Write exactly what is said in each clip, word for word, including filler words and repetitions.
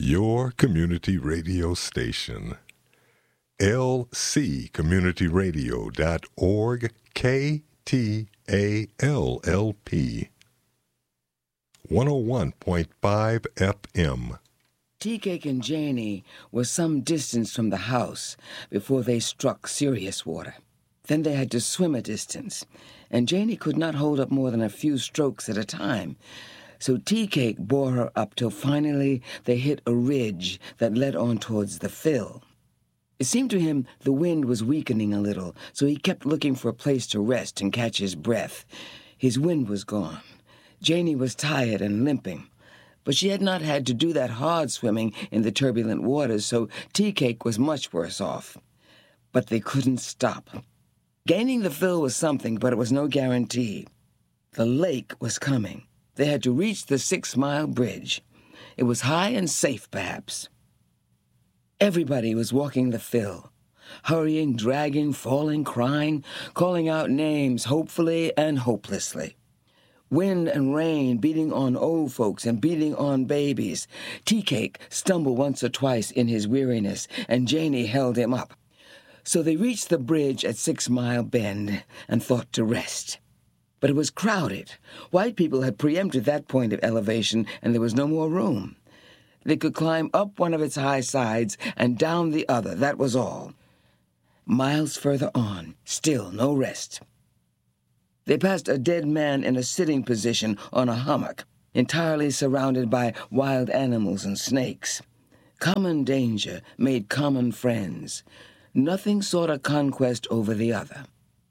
your community radio station. L C community radio dot org, K T A L L P. one oh one point five F M. Tea-Cake and Janie were some distance from the house before they struck serious water. Then they had to swim a distance, and Janie could not hold up more than a few strokes at a time. So Tea-Cake bore her up till finally they hit a ridge that led on towards the fill. It seemed to him the wind was weakening a little, so he kept looking for a place to rest and catch his breath. His wind was gone. Janie was tired and limping, but she had not had to do that hard swimming in the turbulent waters, so Tea-Cake was much worse off. But they couldn't stop. Gaining the fill was something, but it was no guarantee. The lake was coming. They had to reach the six-mile bridge. It was high and safe, perhaps. Everybody was walking the fill, hurrying, dragging, falling, crying, calling out names hopefully and hopelessly. Wind and rain beating on old folks and beating on babies. Tea-Cake stumbled once or twice in his weariness, and Janie held him up. So they reached the bridge at Six Mile Bend and thought to rest. But it was crowded. White people had preempted that point of elevation, and there was no more room. They could climb up one of its high sides and down the other, that was all. Miles further on, still no rest. They passed a dead man in a sitting position on a hummock, entirely surrounded by wild animals and snakes. Common danger made common friends. Nothing sought a conquest over the other.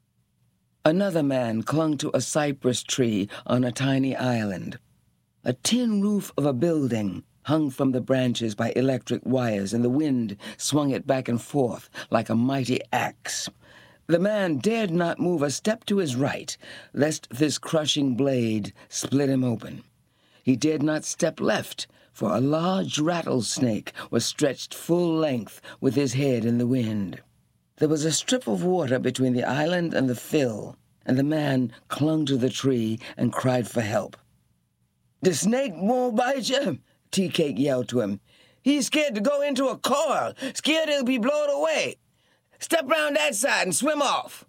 Another man clung to a cypress tree on a tiny island. A tin roof of a building hung from the branches by electric wires, and the wind swung it back and forth like a mighty axe. The man dared not move a step to his right, lest this crushing blade split him open. He dared not step left, for a large rattlesnake was stretched full length with his head in the wind. There was a strip of water between the island and the fill, and the man clung to the tree and cried for help. "The snake won't bite you," Tea-Cake yelled to him. "He's scared to go into a coil, scared he'll be blown away. Step round that side and swim off."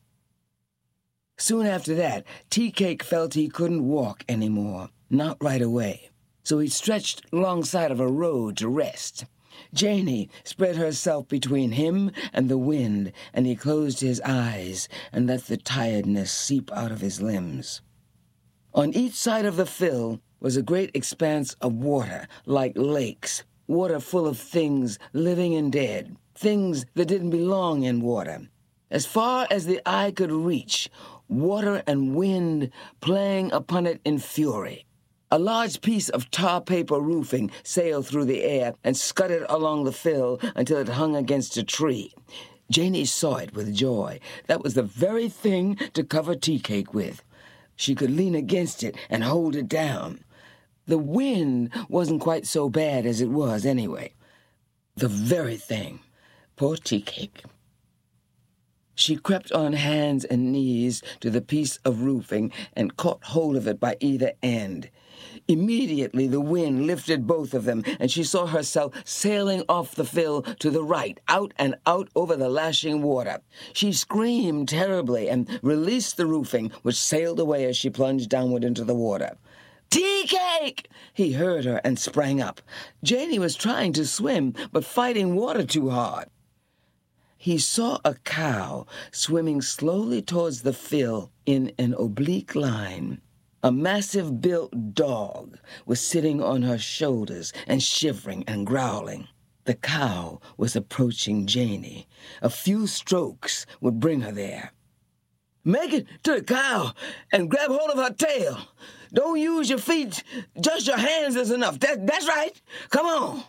Soon after that, Tea-Cake felt he couldn't walk anymore, not right away. So he stretched alongside of a road to rest. Janie spread herself between him and the wind, and he closed his eyes and let the tiredness seep out of his limbs. On each side of the fill was a great expanse of water, like lakes, water full of things living and dead, things that didn't belong in water. As far as the eye could reach, water and wind playing upon it in fury. A large piece of tar paper roofing sailed through the air and scudded along the fill until it hung against a tree. Janie saw it with joy. That was the very thing to cover Tea-Cake with. She could lean against it and hold it down. The wind wasn't quite so bad as it was anyway. The very thing. Poor Tea-Cake. She crept on hands and knees to the piece of roofing and caught hold of it by either end. Immediately the wind lifted both of them, and she saw herself sailing off the fill to the right, out and out over the lashing water. She screamed terribly and released the roofing, which sailed away as she plunged downward into the water. "Tea-Cake!" He heard her and sprang up. Janie was trying to swim, but fighting water too hard. He saw a cow swimming slowly towards the fill in an oblique line. A massive-built dog was sitting on her shoulders and shivering and growling. The cow was approaching Janie. A few strokes would bring her there. "Make it to the cow and grab hold of her tail. Don't use your feet. Just your hands is enough. That, that's right. Come on."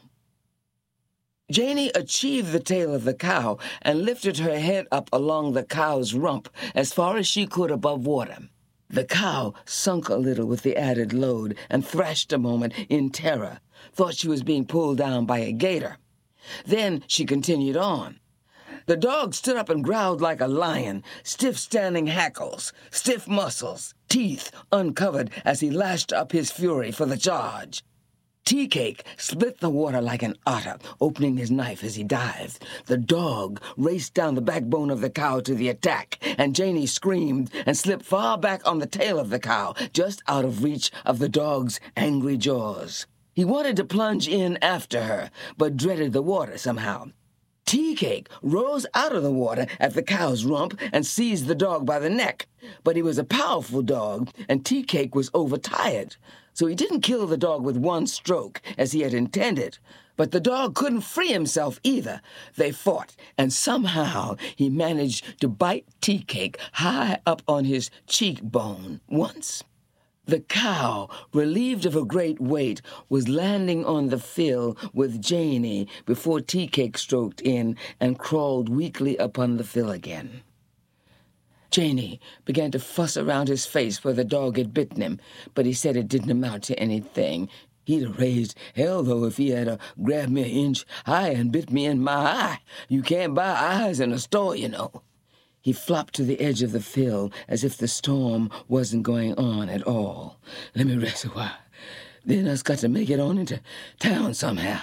Janie achieved the tail of the cow and lifted her head up along the cow's rump as far as she could above water. The cow sunk a little with the added load and thrashed a moment in terror, thought she was being pulled down by a gator. Then she continued on. The dog stood up and growled like a lion, stiff standing hackles, stiff muscles, teeth uncovered as he lashed up his fury for the charge. Tea Cake split the water like an otter, opening his knife as he dived. The dog raced down the backbone of the cow to the attack, and Janie screamed and slipped far back on the tail of the cow, just out of reach of the dog's angry jaws. He wanted to plunge in after her, but dreaded the water somehow. Tea Cake rose out of the water at the cow's rump and seized the dog by the neck. But he was a powerful dog, and Tea Cake was overtired. So he didn't kill the dog with one stroke, as he had intended. But the dog couldn't free himself either. They fought, and somehow he managed to bite Tea Cake high up on his cheekbone once. The cow, relieved of a great weight, was landing on the fill with Janie before Tea Cake stroked in and crawled weakly upon the fill again. Janie began to fuss around his face where the dog had bitten him, but he said it didn't amount to anything. He'd have raised hell, though, if he had uh, grabbed me an inch high and bit me in my eye. You can't buy eyes in a store, you know. He flopped to the edge of the fill as if the storm wasn't going on at all. Let me rest a while. Then us got to make it on into town somehow.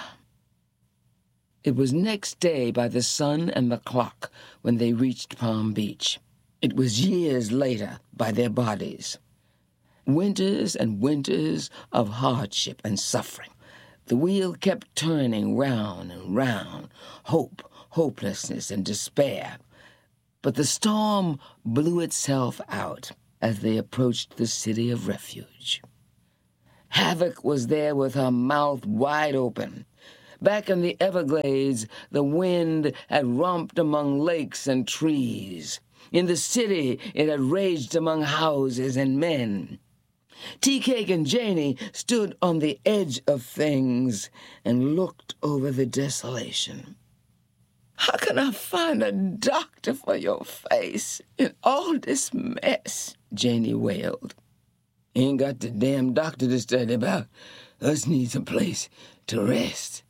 It was next day by the sun and the clock when they reached Palm Beach. It was years later by their bodies. Winters and winters of hardship and suffering. The wheel kept turning round and round, hope, hopelessness, and despair. But the storm blew itself out as they approached the city of refuge. Havoc was there with her mouth wide open. Back in the Everglades, the wind had romped among lakes and trees. In the city, it had raged among houses and men. Tea Cake and Janie stood on the edge of things and looked over the desolation. How can I find a doctor for your face in all this mess? Janie wailed. Ain't got the damn doctor to study about. Us needs a place to rest.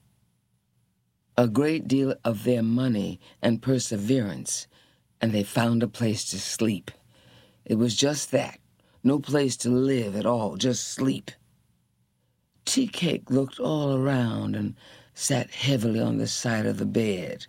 A great deal of their money and perseverance, and they found a place to sleep. It was just that. No place to live at all, just sleep. Tea Cake looked all around and sat heavily on the side of the bed.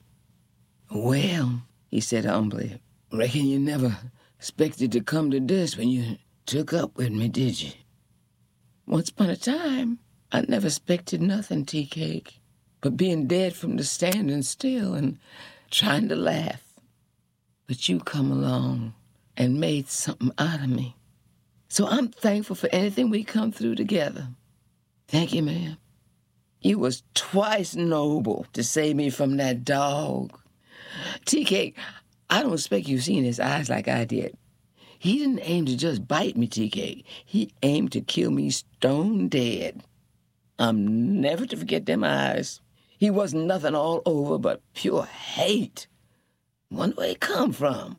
Well, he said humbly, reckon you never expected to come to this when you took up with me, did you? Once upon a time, I never expected nothing, Tea Cake, but being dead from the standing still and trying to laugh. But you come along and made something out of me. So I'm thankful for anything we come through together. Thank you, ma'am. You was twice noble to save me from that dog. Tea Cake, I don't expect you've seen his eyes like I did. He didn't aim to just bite me, Tea Cake. He aimed to kill me stone dead. I'm never to forget them eyes. He wasn't nothing all over but pure hate. Wonder where he come from.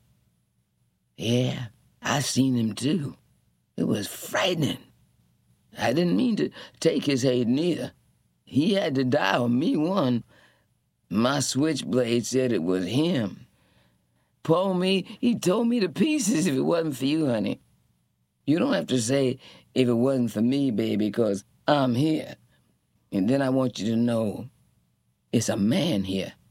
Yeah, I seen him too. It was frightening. I didn't mean to take his hate neither. He had to die or me one. My switchblade said it was him. Poor me, he tore me to pieces if it wasn't for you, honey. You don't have to say if it wasn't for me, baby, because I'm here. And then I want you to know it's a man here.